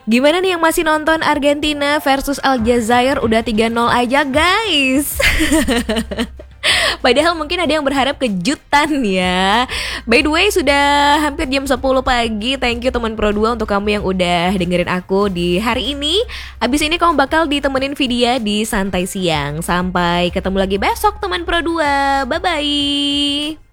Gimana nih yang masih nonton Argentina versus Aljazair udah 3-0 aja guys. Padahal mungkin ada yang berharap kejutan ya. By the way sudah hampir jam 10 pagi. Thank you teman Pro 2 untuk kamu yang udah dengerin aku di hari ini. Abis ini kamu bakal ditemenin Vidya di Santai Siang. Sampai ketemu lagi besok teman Pro 2. Bye-bye.